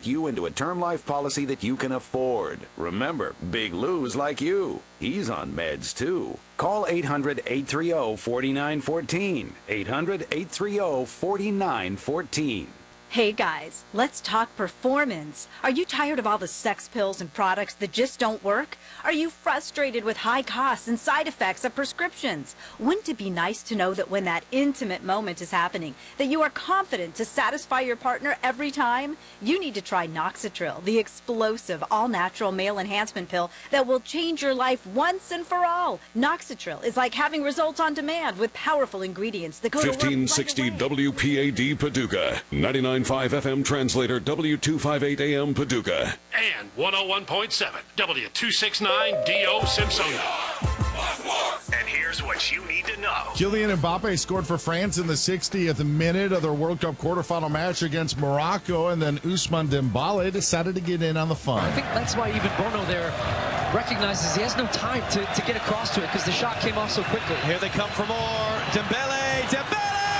get you into a term life policy that you can afford. Remember, Big Lou's like you. He's on meds, too. Call 800-830-4914. 800-830-4914. Hey guys, let's talk performance. Are you tired of all the sex pills and products that just don't work? Are you frustrated with high costs and side effects of prescriptions? Wouldn't it be nice to know that when that intimate moment is happening, that you are confident to satisfy your partner every time? You need to try Noxitril, the explosive, all-natural male enhancement pill that will change your life once and for all. Noxitril is like having results on demand with powerful ingredients that go to work 1560 right away. WPAD Paducah, 99.5 FM translator W258 AM Paducah. And 101.7 W269 DO Simpsonia. And here's what you need to know. Kylian Mbappe scored for France in the 60th minute of their World Cup quarterfinal match against Morocco, and then Ousmane Dembele decided to get in on the fun. I think that's why even Bono there recognizes he has no time to get across to it because the shot came off so quickly. Here they come for more. Dembele!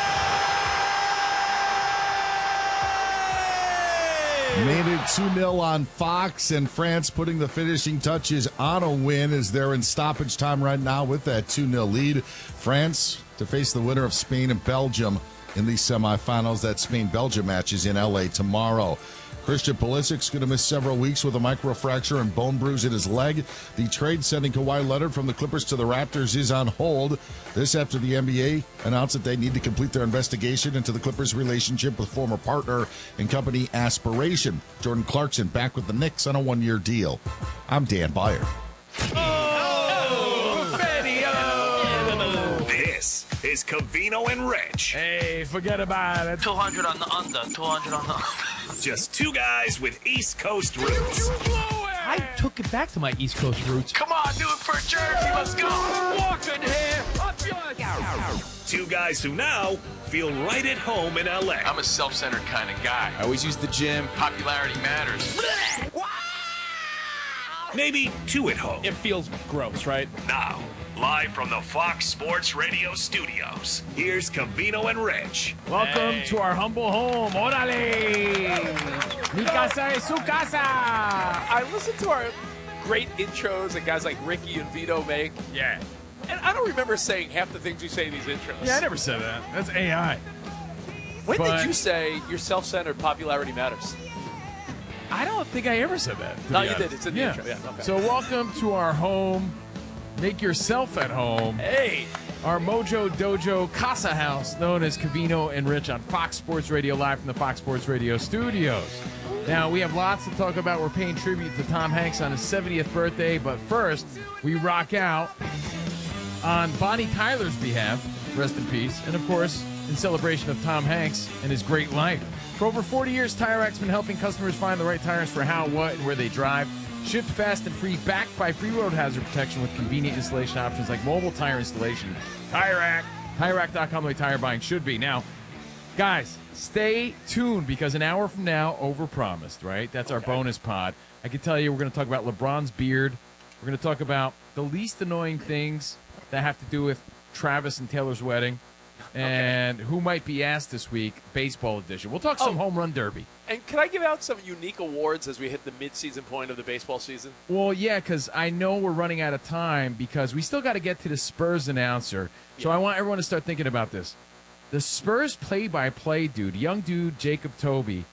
Made it 2-0 on Fox, and France putting the finishing touches on a win as they're in stoppage time right now with that 2-0 lead. France to face the winner of Spain and Belgium in the semifinals. That Spain-Belgium match is in L.A. tomorrow. Christian Pulisic's going to miss several weeks with a microfracture and bone bruise in his leg. The trade sending Kawhi Leonard from the Clippers to the Raptors is on hold. This after the NBA announced that they need to complete their investigation into the Clippers' relationship with former partner and company Aspiration. Jordan Clarkson back with the Knicks on a one-year deal. I'm Dan Byer. This is Covino and Rich. Hey, forget about it. 200 on the under, 200 on the under. Just two guys with East Coast roots. I took it back to my East Coast roots. Come on, do it for Jersey. Let's go. Walking here. Two guys who now feel right at home in L.A. I'm a self-centered kind of guy. I always use the gym. Popularity matters. Maybe two at home. It feels gross, right? Now, live from the Fox Sports Radio studios, here's Covino and Rich. Welcome to our humble home. Órale. Mi casa es su casa. I listen to our great intros that guys like Ricky and Vito make. Yeah. And I don't remember saying half the things you say in these intros. Yeah, I never said that. That's AI. When did you say your self-centered popularity matters? I don't think I ever said that. No, you did. It's in the intro. Yeah, okay. So welcome to our home. Make yourself at home. Hey. Our Mojo Dojo Casa House, known as Covino and Rich on Fox Sports Radio, live from the Fox Sports Radio studios. Now, we have lots to talk about. We're paying tribute to Tom Hanks on his 70th birthday, but first, we rock out on Bonnie Tyler's behalf, rest in peace, and of course, in celebration of Tom Hanks and his great life. For over 40 years, Tire Racks been helping customers find the right tires for how, what, and where they drive. Shipped fast and free, backed by free road hazard protection with convenient installation options like mobile tire installation. Tire Rack. TireRack.com, the way tire buying should be. Now, guys, stay tuned because an hour from now, overpromised, right? That's our bonus pod. I can tell you we're going to talk about LeBron's beard. We're going to talk about the least annoying things that have to do with Travis and Taylor's wedding. And who might be asked this week, baseball edition. We'll talk some home run derby. And can I give out some unique awards as we hit the mid-season point of the baseball season? Well, yeah, because I know we're running out of time because we still got to get to the Spurs announcer. So I want everyone to start thinking about this. The Spurs play-by-play young dude, Jacob Toby,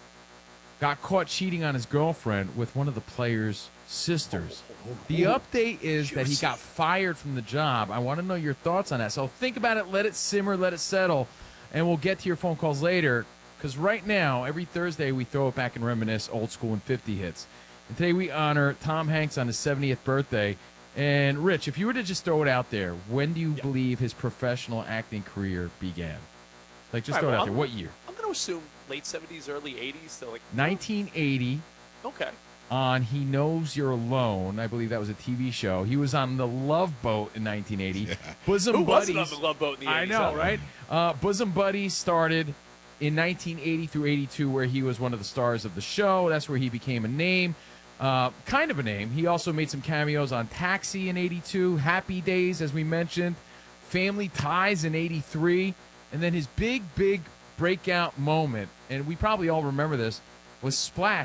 got caught cheating on his girlfriend with one of the players' sisters. The update is that he got fired from the job. I want to know your thoughts on that. So think about it, let it simmer, let it settle, and we'll get to your phone calls later. Because right now, every Thursday, we throw it back and reminisce old school and 50 hits. And today we honor Tom Hanks on his 70th birthday. And, Rich, if you were to just throw it out there, when do you believe his professional acting career began? Like, just throw it out there. What year? I'm going to assume late 70s, early 80s. So like 1980. Okay. On He Knows You're Alone. I believe that was a TV show. He was on The Love Boat in 1980. Yeah. Bosom Who Buddies. wasn't on The Love Boat in the 80s? I know, right? Bosom Buddies started in 1980 through 82, where he was one of the stars of the show. That's where he became a name. Kind of a name. He also made some cameos on Taxi in 82, Happy Days, as we mentioned, Family Ties in 83, and then his big breakout moment, and we probably all remember this, was Splash